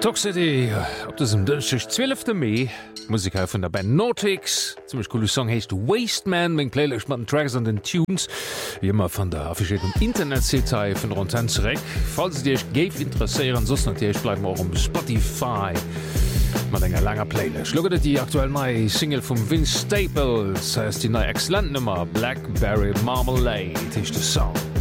Toxicity op diesem dënschech 12. Mai Musiker vun der Band Nortix ziemlich coole Song hecht Waste Man még Playlist mat Tracks an den Tunes wie immer van der affichiertem Internetseite vun Rontenzreck. Falls Dich géif interesseieren sos natürlich bleiben auch Spotify mat enger langer Playlist. Loget die aktuell neue Single vum Vince Staples heißt die neue Excellent Nummer Blackberry Marmalade ist der Song.